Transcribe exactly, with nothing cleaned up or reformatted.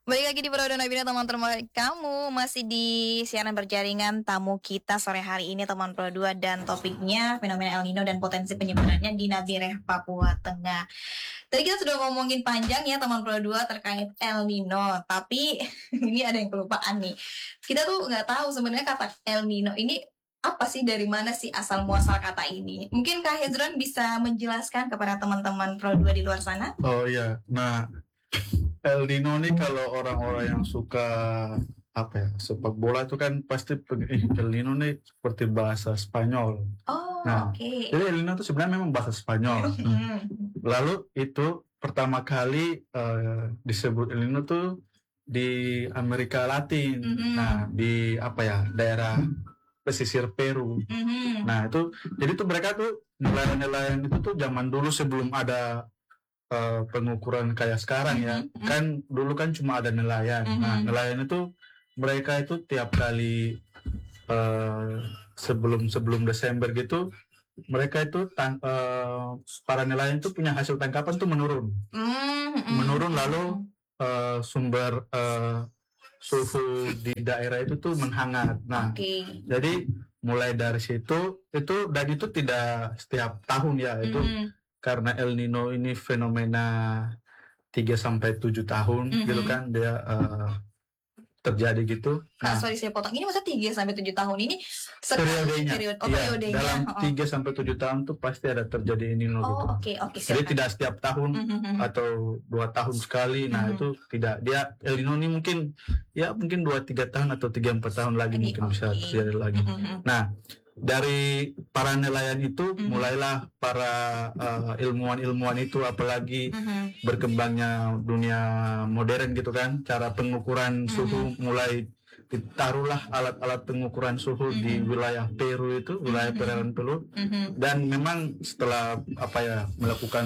Balik lagi di Pro dan Nabila, teman terbaik kamu. Masih di siaran berjaringan. Tamu kita sore hari ini teman Pro dua, dan topiknya fenomena El Nino dan potensi penyebarannya di Nadireh, Papua Tengah. Tadi kita sudah ngomongin panjang ya teman Pro dua terkait El Nino, tapi ini ada yang kelupaan nih. Kita tuh nggak tahu sebenarnya kata El Nino ini apa sih, dari mana sih asal muasal kata ini. Mungkin Kak Hezron bisa menjelaskan kepada teman-teman Pro dua di luar sana? Oh iya, nah El Nino nih kalau orang-orang yang suka apa ya, sepak bola itu kan pasti peg- eh, El Nino nih seperti bahasa Spanyol. Oh, Nah, oke. jadi El Nino itu sebenarnya memang bahasa Spanyol. Hmm. Lalu itu pertama kali eh, disebut El Nino tuh di Amerika Latin. Mhm. Nah, di apa ya, daerah pesisir Peru. Mhm. Nah, itu jadi tuh mereka tuh nelayan-nelayan itu tuh zaman dulu sebelum ada eh, pengukuran kayak sekarang ya. Mhm. Kan dulu kan cuma ada nelayan. Nah, Mhm. nelayan itu mereka itu tiap kali eh, sebelum sebelum Desember gitu, mereka itu tang- eh, para nelayan itu punya hasil tangkapan tuh menurun. Mhm. Menurun lalu eh, sumber eh, suhu di daerah itu tuh menghangat. Nah, Oke. jadi mulai dari situ itu, dan itu tidak setiap tahun ya, itu Mhm. karena El Nino ini fenomena tiga sampai tujuh tahun Mhm. gitu kan dia eh, terjadi gitu. Kak, Nah, sorry saya potong. Ini masa tiga sampai tujuh tahun ini sekali periodenya, periode, oh, iya, periodenya. dalam Oh. tiga sampai tujuh tahun tuh pasti ada terjadi El Nino Oh, gitu. oke, oke, Jadi silakan. tidak setiap tahun Mhm. atau dua tahun sekali. Nah, Mhm. itu tidak, dia El Nino ini mungkin ya mungkin dua tiga tahun atau tiga empat tahun lagi Oke, mungkin bisa oke. terjadi lagi. Mhm. Nah, dari para nelayan itu Mhm. mulailah para eh, ilmuwan-ilmuwan itu, apalagi Mhm. berkembangnya dunia modern gitu kan, cara pengukuran suhu, mulai ditaruhlah alat-alat pengukuran suhu di Mhm. wilayah Peru itu, wilayah Mhm. perairan Peru. Mhm. Dan memang setelah apa ya, melakukan